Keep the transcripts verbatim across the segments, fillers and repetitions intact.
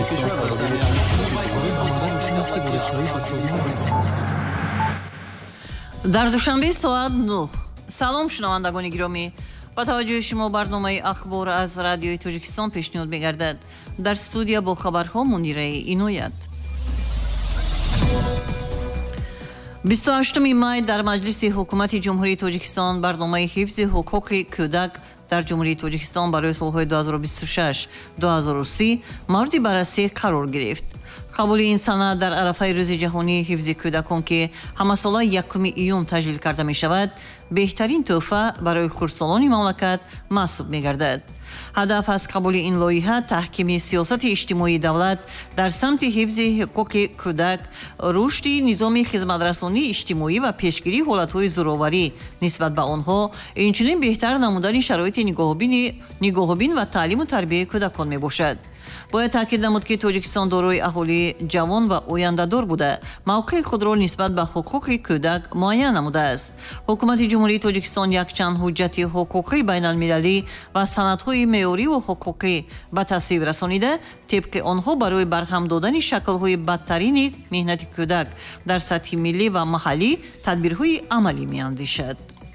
дар душанбе соат нӯҳ. салом шунавандагони гиромӣ, ба таваҷҷӯҳи шумо барномаи ахбор аз радиои Тоҷикистон пешниҳод мегардад. дар студия бо хабарҳо Мунираи Иноят. бисту ҳаштуми май дар Маҷлиси ҳукумати Ҷумҳурии Тоҷикистон барномаи ҳифзи ҳуқуқи кӯдак дар Ҷумҳурии Тоҷикистон барои солҳои ду ҳазору бисту шаш - ду ҳазору си мавриди баррасӣ қарор гирифт. қабули ин санад дар арафаи рӯзи ҷаҳонии ҳифзи кӯдакон ки ҳамасола якуми июн таҷлил карда мешавад, беҳтарин тӯҳфа барои хурдсолони мамлакат маҳсуб мегардад. ҳадаф аз қабули ин лоиҳа таҳкими сиёсати иҷтимоии давлат дар самти ҳифзи ҳуқуқи кӯдак, рушди низоми хизматрасонии иҷтимоӣ ва пешгирии ҳолатҳои зӯроварӣ нисбат ба онҳо, инчунин беҳтар намудани шароити нигоҳубин ва таълиму тарбияи кӯдакон мебошад. бояд таъкид намуд ки Тоҷикистон дорои аҳолии ҷавон ва ояндадор буда мавқеи худро нисбат ба ҳуқуқи кӯдак муайян намудааст. ҳукумати Ҷумҳурии Тоҷикистон якчанд ҳуҷҷати ҳуқуқии байналмилалӣ ва санадҳои меъёриву ҳуқуқӣ ба тасвиб расонида, тибқи онҳо барои барҳам додани шаклҳои бадтарини меҳнати кӯдак дар сатҳи миллӣ ва маҳаллӣ тадбирҳои амалӣ меандешад.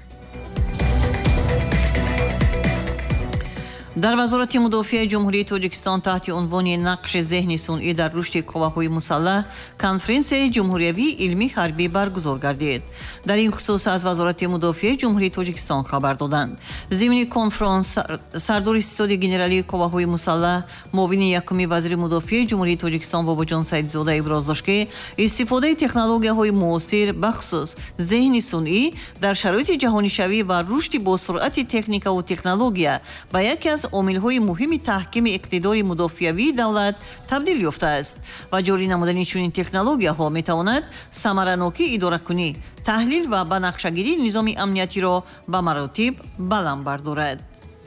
дар вазорати мудофиаи Ҷумҳурии Тоҷикистон таҳти унвони нақши зеҳни сунъӣ дар рушди қувваҳои мусаллаҳ конференсияи ҷумҳуриявии илмӣ ҳарбӣ баргузор гардид. дар ин хусус аз вазорати мудофиаи Ҷумҳурии Тоҷикистон хабар доданд. зимни конференс сардори ситоди генералии қувваҳои мусаллаҳ муовини якуми вазири мудофиаи Ҷумҳурии Тоҷикистон Бобоҷон Саидзода иброз дошт ки истифодаи технологияҳои муосир бахусус зеҳни сунъӣ дар шароити ҷаҳонишавӣ ва рушди босуръати техникаву технология ба яке аз омилҳои муҳими таҳкими иқтидори мудофиавии давлат табдил ёфтааст ва ҷорӣ намудани чунин технологияҳо метавонад самаранокии идоракунӣ, таҳлил ва банақшагирии низоми амниятиро ба маротиб баланд бардорад.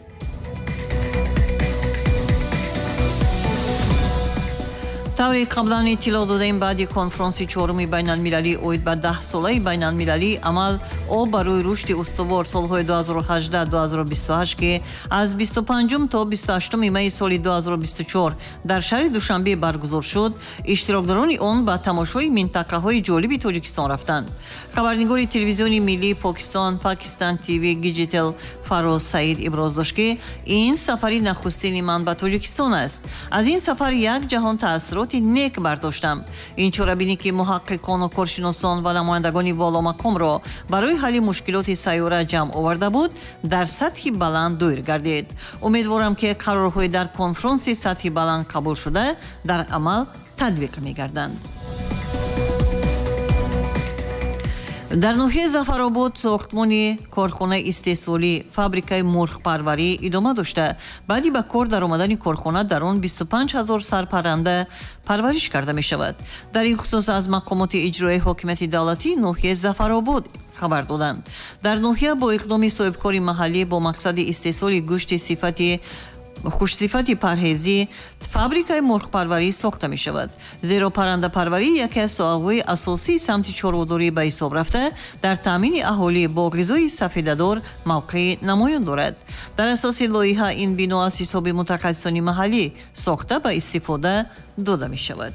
тавре қаблан иттилоъ додаем, баъди конференси чоруми байналмилалӣ оид ба даҳсолаи байналмилалии амал об барои рушди устувор солҳои ду ҳазору ҳаждаҳ - ду ҳазору бисту ҳашт ки аз бисту панҷум то бисту ҳаштуми майи соли ду ҳазору бисту чор дар шаҳри Душанбе баргузор шуд, иштирокдорони он ба тамошои минтақаҳои ҷолиби Тоҷикистон рафтанд. хабарнигори телевизиони миллии Покистон Pakistan ти ви Digital Фароз Саид иброз дошт ки ин сафари нахустини ман ба Тоҷикистон аст. аз ин сафар як ҷаҳон таъссуроти нек бардоштам. ин чорабинӣ ки муҳаққиқону коршиносон ва намояндагони воломақомро барои ҳалли мушкилоти сайёра ҷамъ оварда буд, дар сатҳи баланд дойр гардид. умедворам ки қарорҳои дар конференси сатҳи баланд қабул шуда дар амал татбиқ мегарданд. дар ноҳияи Зафаробод сохтмони корхонаи истеҳсолӣ фабрикаи мурғпарварӣ идома дошта, баъди ба кор даромадани корхона дар он бисту панҷ ҳазор сар парранда парвариш карда мешавад. дар ин хусус аз мақомоти иҷроии ҳокимияти давлатии ноҳияи Зафаробод хабар доданд. дар ноҳия бо иқдоми соҳибкори маҳаллӣ бо мақсади истеҳсоли гӯшти сифати хушсифати парҳезӣ фабрикаи мурғпарварӣ сохта мешавад. зеро паррандапарварӣ яке аз соҳаҳои асосии самти чорводорӣ ба ҳисоб рафта дар таъмини аҳолӣ бо ғизои сафедадор мавқеи намоён дорад. дар асоси лоиҳа ин бино аз ҳисоби мутахассисони маҳаллӣ сохта ба истифода дода мешавад.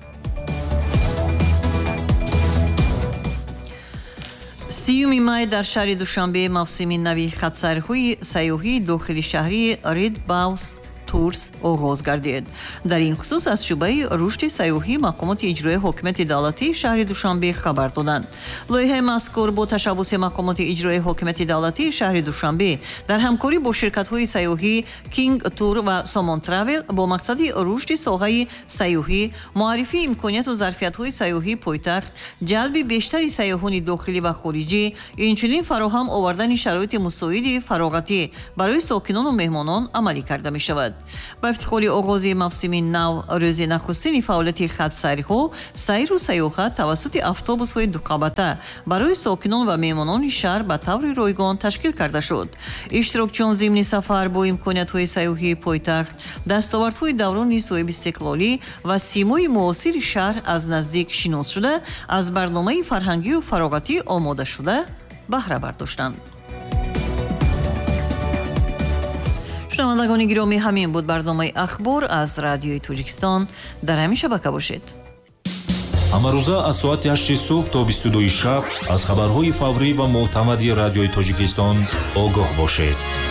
сиюми май дар шаҳри Душанбе мавсими нави хатсайрҳои сайёҳии дохили шаҳрии Red Bus Tours оғоз гардид. дар ин хусус аз шӯъбаи рушди сайёҳӣ мақомоти иҷроии ҳокимияти давлатии шаҳри Душанбе хабар доданд. лоиҳаи мазкур бо ташаббуси мақомоти иҷроии ҳокимияти давлатии шаҳри Душанбе дар ҳамкорӣ бо ширкатҳои сайёҳӣ King Tour ва Somon Travel бо мақсади рушди соҳаи сайёҳӣ, муаррифии имконияту зарфиятҳои сайёҳии пойтахт, ҷалби бештари сайёҳони дохилӣ ва хориҷӣ, инчунин фароҳам овардани шароити мусоиди фароғатӣ барои сокинону меҳмонон амалӣ карда мешавад. ба ифтихори оғози мавсими нав рӯзи нахустини фаъолияти хатсайрҳо, сайру сайёҳат тавассути автобусҳои дуқабата барои сокинон ва меҳмонони шаҳр ба таври ройгон ташкил карда шуд. иштирокчиён зимни сафар бо имкониятҳои сайёҳии пойтахт, дастовардҳои даврони соҳибистиқлолӣ ва симои муосири шаҳр аз наздик шинос шуда, аз барномаи фарҳангию фароғатӣ омодашуда баҳра бардоштанд. шунавандагони гиромӣ, ҳамин буд барномаи ахбор аз радиои Тоҷикистон. дар ҳамин шабака бошед. ҳамарӯза аз соати ҳашти субҳ то бисту дуи шаб аз хабарҳои фаврӣ ва мӯътамади радиои Тоҷикистон огоҳ бошед.